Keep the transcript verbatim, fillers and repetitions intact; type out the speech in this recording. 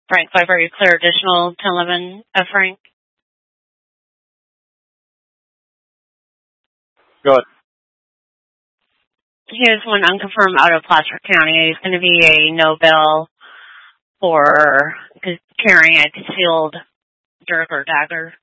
Frank five, are you clear? Additional ten eleven, uh, Frank? Go ahead. Here's one unconfirmed out of Placer County. He's going to be a no bill for carrying a concealed dirk or dagger.